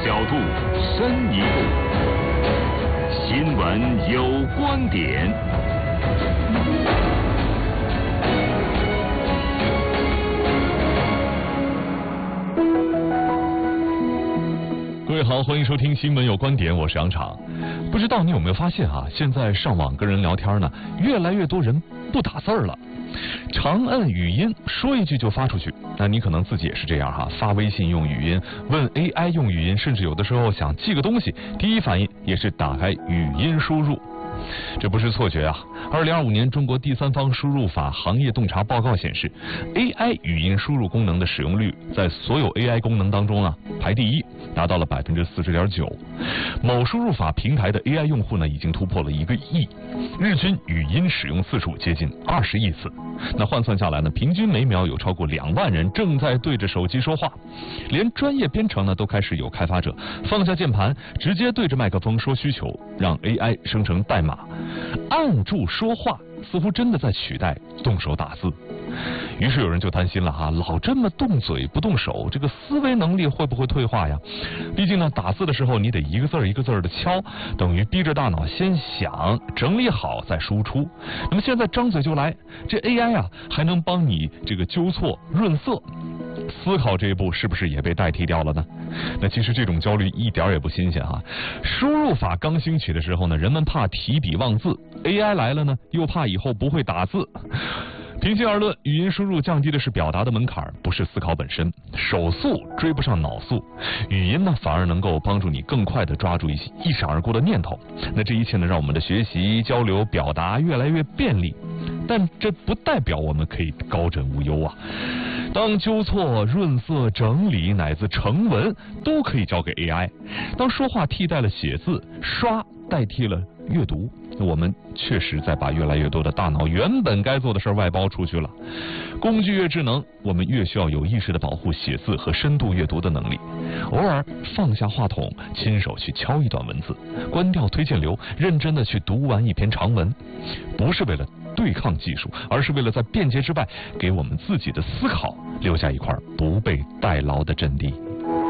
小度，深一步。新闻有观点。各位好，欢迎收听新闻有观点，我是杨昶。不知道你有没有发现啊，现在上网跟人聊天呢，越来越多人不打字儿了，长按语音说一句就发出去。那你可能自己也是这样哈，发微信用语音，问 AI 用语音，甚至有的时候想寄个东西，第一反应也是打开语音输入。这不是错觉啊！2025年中国第三方输入法行业洞察报告显示 ，AI 语音输入功能的使用率在所有 AI 功能当中排第一，达到了40.9%。某输入法平台的 AI 用户呢，已经突破了1个亿，日均语音使用次数接近20亿次。那换算下来呢，平均每秒有超过2万人正在对着手机说话。连专业编程呢，都开始有开发者放下键盘，直接对着麦克风说需求，让 AI 生成代码。按住说话似乎真的在取代动手打字。于是有人就担心了哈，老这么动嘴不动手，这个思维能力会不会退化呀？毕竟呢，打字的时候你得一个字儿一个字儿的敲，等于逼着大脑先想，整理好再输出。那么现在张嘴就来，这 AI 还能帮你这个纠错润色。思考这一步是不是也被代替掉了呢？那其实这种焦虑一点也不新鲜哈。输入法刚兴起的时候呢，人们怕提笔忘字 ，AI 来了呢，又怕以后不会打字。平心而论，语音输入降低的是表达的门槛，不是思考本身。手速追不上脑速，语音呢反而能够帮助你更快地抓住一闪而过的念头。那这一切呢，让我们的学习、交流、表达越来越便利。但这不代表我们可以高枕无忧啊。当纠错、润色、整理乃至成文都可以交给 AI， 当说话替代了写字，刷代替了阅读，我们确实在把越来越多的大脑原本该做的事外包出去了。工具越智能，我们越需要有意识地保护写字和深度阅读的能力。偶尔放下话筒，亲手去敲一段文字，关掉推荐流，认真地去读完一篇长文，不是为了对抗技术，而是为了在便捷之外，给我们自己的思考留下一块不被代劳的阵地。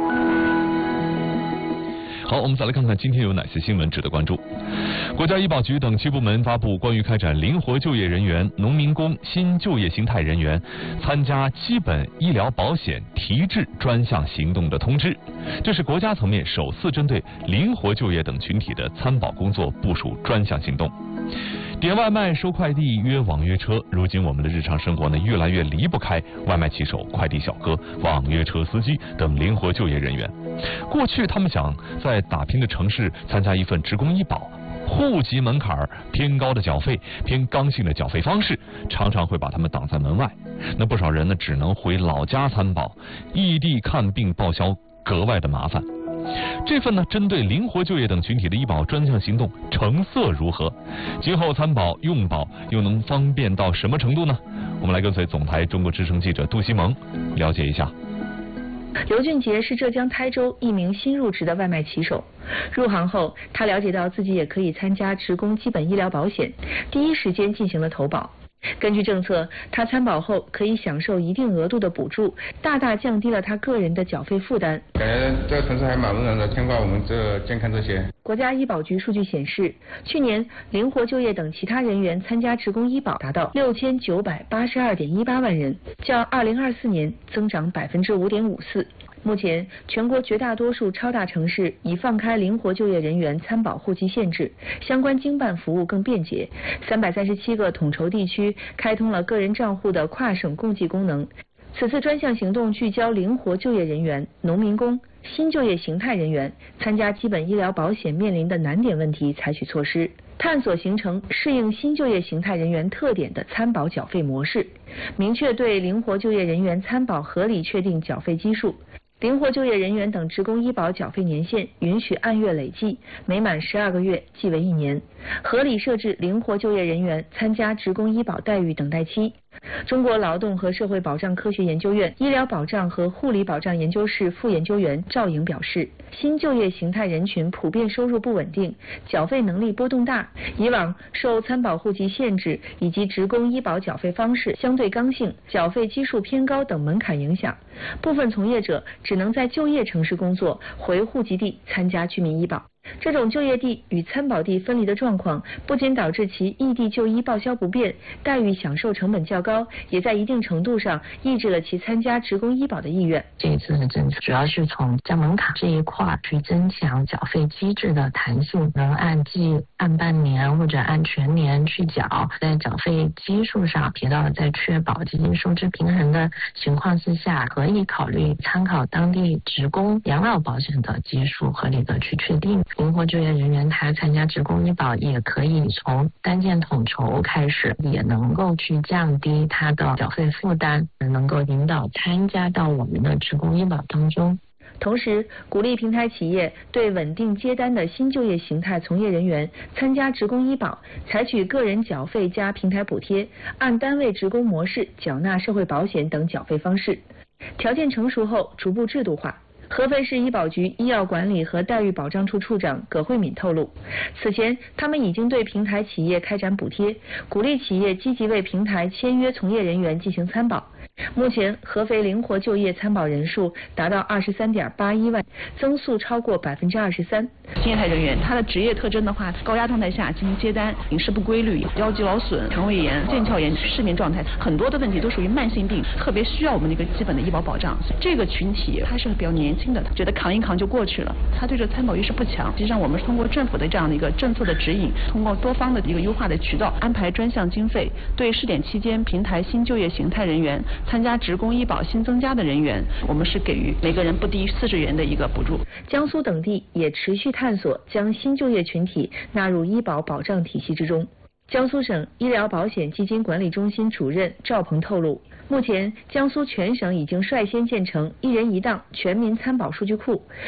好，我们再来看看今天有哪些新闻值得关注。国家医保局等7部门发布关于开展灵活就业人员、农民工、新就业形态人员参加基本医疗保险提质专项行动的通知。这是国家层面首次针对灵活就业等群体的参保工作部署专项行动。点外卖、收快递、约网约车，如今我们的日常生活呢，越来越离不开外卖骑手、快递小哥、网约车司机等灵活就业人员。过去他们想在打拼的城市参加一份职工医保，户籍门槛偏高的缴费、偏刚性的缴费方式，常常会把他们挡在门外。那不少人呢，只能回老家参保，异地看病报销格外的麻烦。这份呢，针对灵活就业等群体的医保专项行动成色如何？今后参保用保又能方便到什么程度呢？我们来跟随总台中国之声记者杜西蒙了解一下。 刘俊杰是浙江台州一名新入职的外卖骑手。入行后，他了解到自己也可以参加职工基本医疗保险，第一时间进行了投保。根据政策，他参保后可以享受一定额度的补助，大大降低了他个人的缴费负担。 感觉这个城市还蛮温柔的，牵挂我们这健康这些。 国家医保局数据显示，去年灵活就业等其他人员参加职工医保达到6982.18万人，较2024年增长5.54%。目前，全国绝大多数超大城市已放开灵活就业人员参保户籍限制，相关经办服务更便捷。337个统筹地区开通了个人账户的跨省共济功能。此次专项行动聚焦灵活就业人员、农民工、新就业形态人员参加基本医疗保险面临的难点问题，采取措施，探索形成适应新就业形态人员特点的参保缴费模式，明确对灵活就业人员参保合理确定缴费基数。灵活就业人员等职工医保缴费年限允许按月累计，每满12个月即为1年。合理设置灵活就业人员参加职工医保待遇等待期， 中国劳动和社会保障科学研究院医疗保障和护理保障研究室副研究员赵颖表示，新就业形态人群普遍收入不稳定，缴费能力波动大，以往受参保户籍限制以及职工医保缴费方式相对刚性、缴费基数偏高等门槛影响，部分从业者只能在就业城市工作，回户籍地参加居民医保。这种就业地与参保地分离的状况，不仅导致其异地就医报销不便，待遇享受成本较高，也在一定程度上抑制了其参加职工医保的意愿。 这一次的政策主要是从降门槛这一块去增强缴费机制的弹性，能按季、按半年或者按全年去缴，在缴费基数上提到了在确保基金收支平衡的情况之下，可以考虑参考当地职工养老保险的基数，合理的去确定。灵活就业人员他参加职工医保也可以从单件统筹开始，也能够去降低他的缴费负担，能够引导参加到我们的职工医保当中。 同时，鼓励平台企业对稳定接单的新就业形态从业人员参加职工医保，采取个人缴费加平台补贴，按单位职工模式缴纳社会保险等缴费方式，条件成熟后逐步制度化。合肥市医保局医药管理和待遇保障处处长葛慧敏透露，此前他们已经对平台企业开展补贴，鼓励企业积极为平台签约从业人员进行参保。目前，合肥灵活就业参保人数达到23.81万，增速超过23%。 新业态人员，他的职业特征的话，高压状态下进行接单，饮食不规律、腰肌劳损、肠胃炎、腱鞘炎、失眠状态，很多的问题都属于慢性病，特别需要我们的一个基本的医保保障。这个群体他是比较年轻的，觉得扛一扛就过去了，他对这参保意识不强。实际上，我们是通过政府的这样的一个政策的指引，通过多方的一个优化的渠道，安排专项经费，对试点期间平台新就业形态人员参加职工医保新增加的人员，我们是给予每个人不低于40元的一个补助。 江苏等地也持续探索将新就业群体纳入医保保障体系之中。江苏省医疗保险基金管理中心主任赵鹏透露，目前江苏全省已经率先建成一人一档全民参保数据库，